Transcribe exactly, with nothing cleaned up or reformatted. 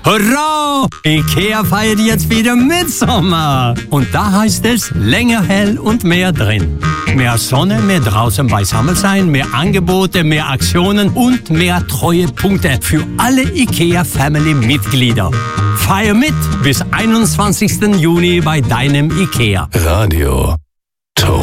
Hurra! IKEA feiert jetzt wieder Mitsommer. Und da heißt es länger hell und mehr drin. Mehr Sonne, mehr draußen beisammen sein, mehr Angebote, mehr Aktionen und mehr Treuepunkte für alle IKEA-Family-Mitglieder. Feier mit bis einundzwanzigsten Juni bei deinem IKEA. Radio